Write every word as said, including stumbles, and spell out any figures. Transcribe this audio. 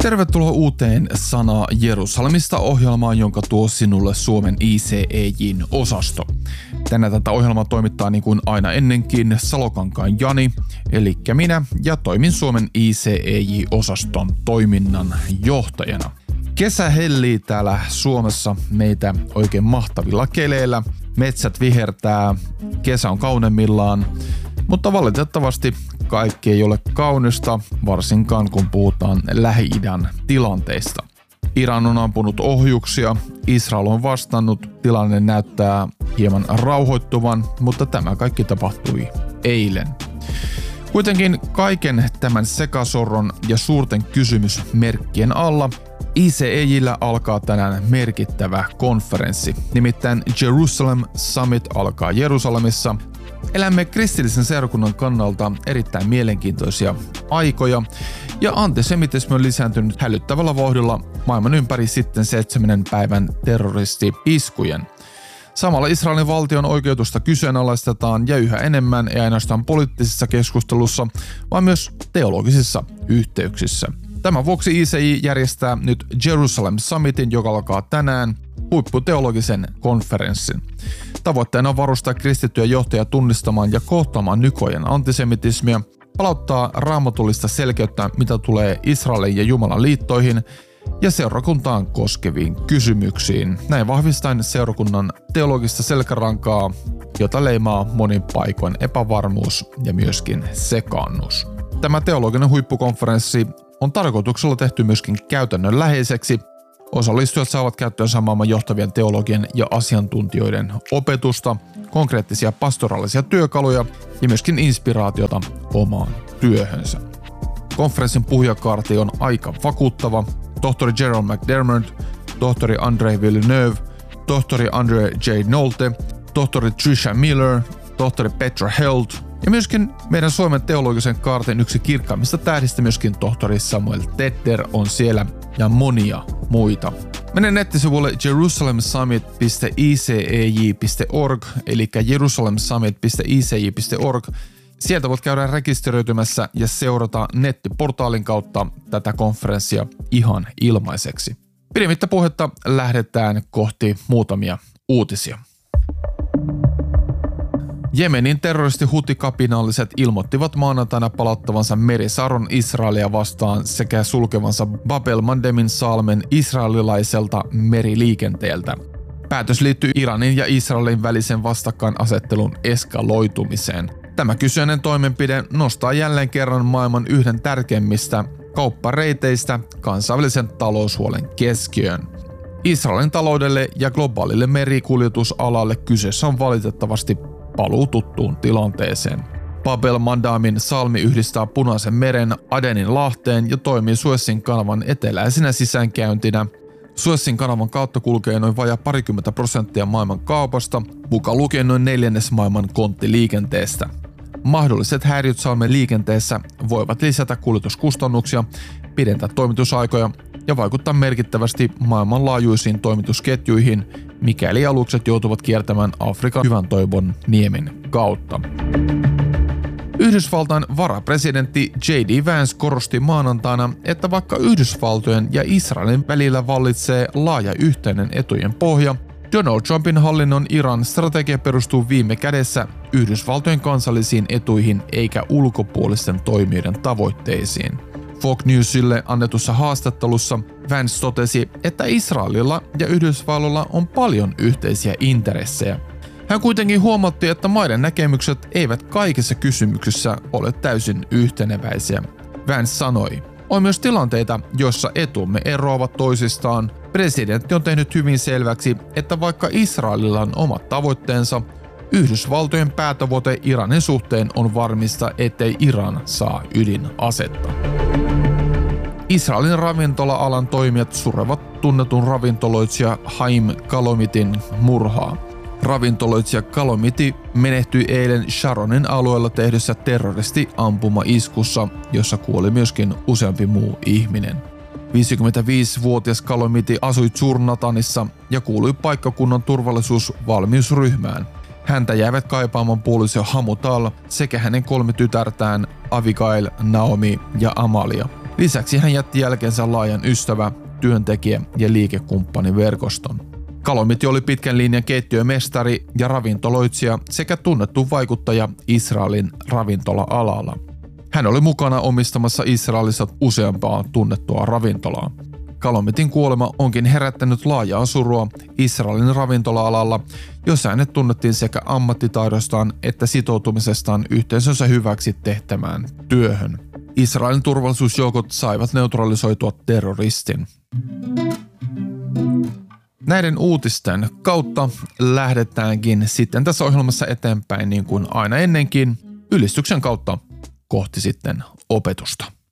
Tervetuloa uuteen Sana Jerusalemista -ohjelmaan, jonka tuo sinulle Suomen I C E J:n osasto. Tänään tätä ohjelmaa toimittaa niin kuin aina ennenkin Salokankaan Jani, eli minä, ja toimin Suomen I C E J-osaston toiminnan johtajana. Kesä hellii täällä Suomessa meitä oikein mahtavilla keleillä. Metsät vihertää, kesä on kauneimmillaan, mutta valitettavasti kaikki ei ole kaunista, varsinkaan kun puhutaan Lähi-idän tilanteista. Iran on ampunut ohjuksia, Israel on vastannut, tilanne näyttää hieman rauhoittuvan, mutta tämä kaikki tapahtui eilen. Kuitenkin kaiken tämän sekasorron ja suurten kysymysmerkkien alla I C E J:llä alkaa tänään merkittävä konferenssi, nimittäin Jerusalem Summit alkaa Jerusalemissa. Elämme kristillisen seurakunnan kannalta erittäin mielenkiintoisia aikoja, ja antisemitismi on lisääntynyt hälyttävällä vauhdilla maailman ympäri sitten seitsemännen päivän terroristi-iskujen. Samalla Israelin valtion oikeutusta kyseenalaistetaan ja yhä enemmän, ei ainoastaan poliittisessa keskustelussa, vaan myös teologisissa yhteyksissä. Tämän vuoksi I C E J järjestää nyt Jerusalem Summitin, joka alkaa tänään, huipputeologisen konferenssin. Tavoitteena on varustaa kristittyjä johtajia tunnistamaan ja kohtaamaan nykyajan antisemitismia, palauttaa raamatullista selkeyttä, mitä tulee Israelin ja Jumalan liittoihin ja seurakuntaan koskeviin kysymyksiin. Näin vahvistaen seurakunnan teologista selkärankaa, jota leimaa monin paikoin epävarmuus ja myöskin sekaannus. Tämä teologinen huippukonferenssi on tarkoituksella tehty myöskin käytännönläheiseksi. Osallistujat saavat käyttöönsä maailman johtavien teologien ja asiantuntijoiden opetusta, konkreettisia pastoraalisia työkaluja ja myöskin inspiraatiota omaan työhönsä. Konferenssin puhujakaarti on aika vakuuttava. Tohtori Gerald McDermott, tohtori André Villeneuve, tohtori André J. Nolte, tohtori Tricia Miller, tohtori Petra Held ja myöskin meidän Suomen teologisen kaartin yksi kirkkaimmista tähdistä, myöskin tohtori Samuel Tedder on siellä ja monia muita. Mene nettisivuille jerusalem summit piste i c e j piste org eli jerusalem summit piste i c e j piste org. Sieltä voit käydä rekisteröitymässä ja seurata nettiportaalin kautta tätä konferenssia ihan ilmaiseksi. Pidemmittä puhetta lähdetään kohti muutamia uutisia. Jemenin terroristi-hutikapinalliset ilmoittivat maanantaina palauttavansa merisaron Israelia vastaan sekä sulkevansa Bab el-Mandemin salmen israelilaiselta meriliikenteeltä. Päätös liittyy Iranin ja Israelin välisen vastakkainasettelun eskaloitumiseen. Tämä kyseinen toimenpide nostaa jälleen kerran maailman yhden tärkeimmistä kauppareiteistä kansainvälisen taloushuolen keskiöön. Israelin taloudelle ja globaalille merikuljetusalalle kyseessä on valitettavasti paluu tuttuun tilanteeseen. Bab el-Mandemin salmi yhdistää Punaisen meren Adenin lahteen ja toimii Suezin kanavan eteläisenä sisäänkäyntinä. Suezin kanavan kautta kulkee noin vajaa parikymmentä prosenttia maailman kaupasta, mukaan lukien noin neljännes maailman konttiliikenteestä. Mahdolliset häiriöt salmen liikenteessä voivat lisätä kuljetuskustannuksia, pidentää toimitusaikoja ja vaikuttaa merkittävästi maailmanlaajuisiin toimitusketjuihin, mikäli alukset joutuvat kiertämään Afrikan hyvän toivon niemen kautta. Yhdysvaltain varapresidentti J D Vance korosti maanantaina, että vaikka Yhdysvaltojen ja Israelin välillä vallitsee laaja yhteinen etujen pohja, Donald Trumpin hallinnon Iran strategia perustuu viime kädessä Yhdysvaltojen kansallisiin etuihin eikä ulkopuolisten toimijoiden tavoitteisiin. Fox Newsille annetussa haastattelussa Vance totesi, että Israelilla ja Yhdysvalloilla on paljon yhteisiä intressejä. Hän kuitenkin huomautti, että maiden näkemykset eivät kaikissa kysymyksissä ole täysin yhteneväisiä. Vance sanoi, on myös tilanteita, joissa etumme eroavat toisistaan. Presidentti on tehnyt hyvin selväksi, että vaikka Israelilla on omat tavoitteensa, Yhdysvaltojen päätavoite Iranin suhteen on varmistaa, ettei Iran saa ydinasetta. Israelin ravintola-alan toimijat surevat tunnetun ravintoloitsija Haim Kalomitin murhaa. Ravintoloitsija Kalomiti menehtyi eilen Sharonin alueella tehdyssä terroristi-ampuma-iskussa, jossa kuoli myöskin useampi muu ihminen. viisikymmentäviisivuotias Kalomiti asui Zurnatanissa ja kuului paikkakunnan turvallisuusvalmiusryhmään. Häntä jäivät kaipaamaan puoliso Hamutal sekä hänen kolme tytärtään Abigail, Naomi ja Amalia. Lisäksi hän jätti jälkeensä laajan ystävä, työntekijä ja liikekumppaniverkoston. Kalomiti oli pitkän linjan keittiömestari ja ravintoloitsija sekä tunnettu vaikuttaja Israelin ravintola-alalla. Hän oli mukana omistamassa Israelissa useampaa tunnettua ravintolaa. Kalomitin kuolema onkin herättänyt laajaa surua Israelin ravintola-alalla, jossa hänet tunnettiin sekä ammattitaidostaan että sitoutumisestaan yhteisönsä hyväksi tehtämään työhön. Israelin turvallisuusjoukot saivat neutralisoitua terroristin. Näiden uutisten kautta lähdetäänkin sitten tässä ohjelmassa eteenpäin niin kuin aina ennenkin ylistyksen kautta kohti sitten opetusta.